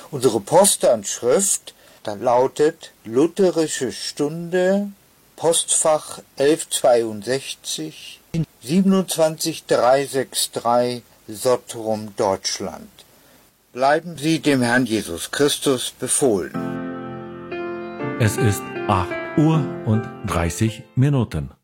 Unsere Postanschrift dann lautet Lutherische Stunde, Postfach 1162, 27363 Sottrum, Deutschland. Bleiben Sie dem Herrn Jesus Christus befohlen. Es ist 8:30 Uhr.